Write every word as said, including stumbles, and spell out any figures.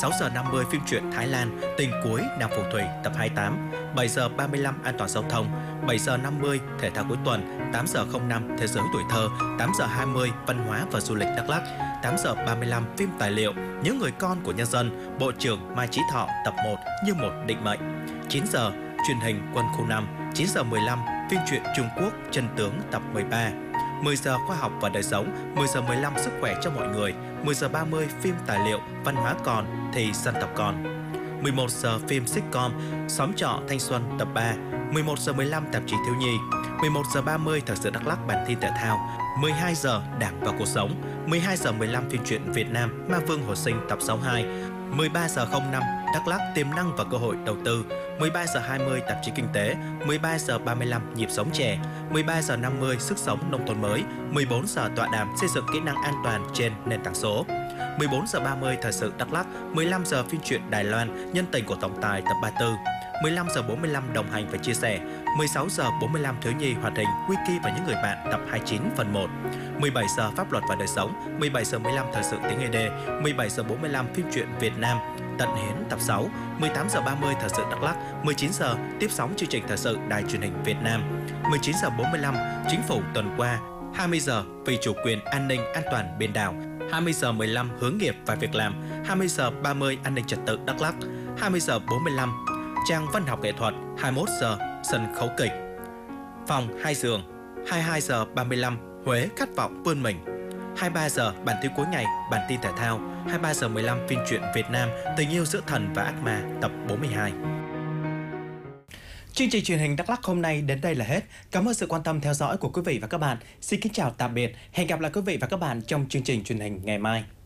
sáu giờ năm mươi phim truyện Thái Lan, Tình cuối Nam Phù Thủy tập hai mươi tám. bảy giờ ba mươi lăm An toàn giao thông. bảy giờ năm mươi Thể thao cuối tuần. tám giờ không năm Thế giới tuổi thơ. tám giờ hai mươi Văn hóa và du lịch Đắk Lắk. tám giờ ba mươi lăm Phim tài liệu Những người con của nhân dân, Bộ trưởng Mai Chí Thọ tập một Như một định mệnh. chín giờ Truyền hình Quân khu năm. chín giờ mười lăm Phim truyện Trung Quốc Chân tướng tập mười ba. mười giờ Khoa học và đời sống. mười giờ mười lăm Sức khỏe cho mọi người. mười giờ ba mươi Phim tài liệu Văn hóa còn thì dân tộc còn. mười một giờ Phim sitcom Xóm trọ thanh xuân tập ba. mười một giờ mười lăm Tạp chí thiếu nhi. mười một giờ ba mươi Thời sự Đắk Lắk bản tin thể thao. mười hai giờ Đảng và cuộc sống. mười hai giờ mười lăm Phim truyện Việt Nam Ma Vương hồi sinh tập sáu mươi hai. mười ba giờ không năm Đắk Lắk tiềm năng và cơ hội đầu tư. mười ba giờ hai mươi Tạp chí kinh tế. mười ba giờ ba mươi lăm Nhịp sống trẻ. mười ba giờ năm mươi Sức sống nông thôn mới. mười bốn giờ tọa đàm xây dựng kỹ năng an toàn trên nền tảng số. mười bốn giờ ba mươi Thời sự Đắk Lắk. mười lăm giờ Phim truyện Đài Loan Nhân tình của tổng tài tập ba mươi tư. mười lăm giờ bốn mươi lăm Đồng hành và chia sẻ. mười sáu giờ bốn mươi lăm Thiếu nhi hoạt hình Wiki và những người bạn tập hai mươi chín phần một. mười bảy giờ Pháp luật và đời sống. mười bảy giờ mười lăm Thời sự tiếng ê đê. mười bảy giờ bốn mươi lăm Phim truyện Việt Nam Tận hiến tập sáu. mười tám giờ ba mươi Thời sự Đắk Lắk. mười chín giờ tiếp sóng chương trình thời sự Đài truyền hình Việt Nam. mười chín giờ bốn mươi lăm Chính phủ tuần qua. hai mươi giờ Vì chủ quyền an ninh an toàn biển đảo. hai mươi giờ mười lăm Hướng nghiệp và việc làm. hai mươi giờ ba mươi An ninh trật tự Đắk Lắk. hai mươi giờ bốn mươi lăm Trang văn học nghệ thuật. hai mươi mốt giờ Sân khấu kịch Phòng hai giường. hai mươi hai giờ ba mươi lăm Huế khát vọng vươn mình. hai mươi ba giờ Bản tin cuối ngày Bản tin thể thao. hai mươi ba giờ mười lăm Phim truyện Việt Nam Tình yêu giữa thần và ác ma tập bốn mươi hai. Chương trình truyền hình Đắk Lắk hôm nay đến đây là hết. Cảm ơn sự quan tâm theo dõi của quý vị và các bạn. Xin kính chào tạm biệt. Hẹn gặp lại quý vị và các bạn trong chương trình truyền hình ngày mai.